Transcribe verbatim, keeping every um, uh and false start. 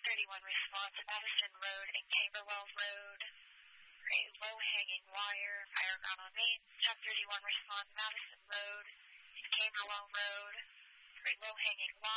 thirty-one response, Madison Road and Camberwell Road. A low-hanging wire, fire gone on main. Chop thirty-one response, Madison Road and Camberwell Road. A low-hanging wire.